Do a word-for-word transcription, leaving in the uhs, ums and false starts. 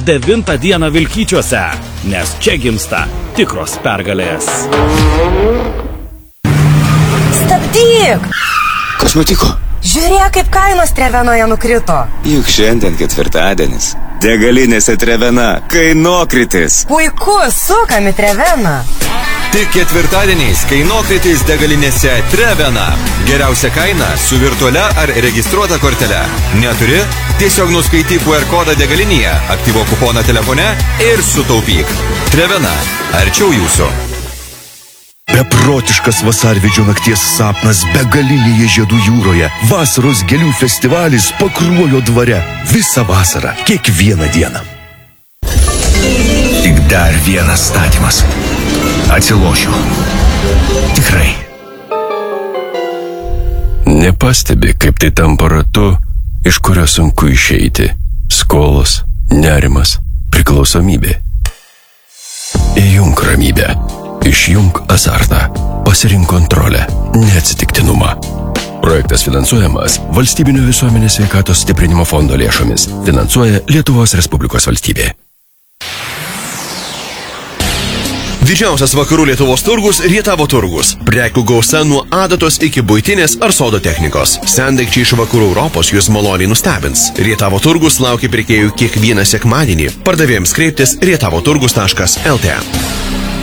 devintą dieną Vilkyčiuose, nes čia gimsta tikros pergalės. Stabdyk! Kas nutiko? Žiūrėk, kaip kainos Trevenoje nukrito. Juk šiandien ketvirtadienis. Degalinėse Trevena kainokritis. Puiku, sukam į Treveną. Tik ketvirtadieniais kainokritis degalinėse Trevena. Geriausia kaina su virtualia ar registruota kortele. Neturi? Tiesiog nuskaityk Q R kodą degalinėje, aktyvuok kuponą telefone ir sutaupyk. Trevena. Arčiau jūsų. Beprotiškas vasarvidžio nakties sapnas begalinėje žiedų jūroje. Vasaros gėlių festivalis Pakruojo dvare. Visą vasarą, kiekvieną dieną. Tik dar vienas statymas. Atsilošiu. Tikrai. Nepastebi, kaip tai tampa ratu, iš kurio sunku išeiti. Skolos, nerimas, priklausomybė. Įjunk ramybę. Išjunk azartą. Pasirink kontrolę, neatsitiktinumą. Projektas finansuojamas Valstybinio visuomenės sveikatos stiprinimo fondo lėšomis. Finansuoja Lietuvos Respublikos valstybė. Didžiausias vakarų Lietuvos turgus – Rietavo turgus. Prekių gausa nuo adatos iki buitinės ar sodo technikos. Sendaikčiai iš vakarų Europos jūs maloniai nustebins. Rietavo turgus laukia pirkėjų kiekvieną sekmadienį. Pardavėjams kreiptis rietavoturgus taškas L T.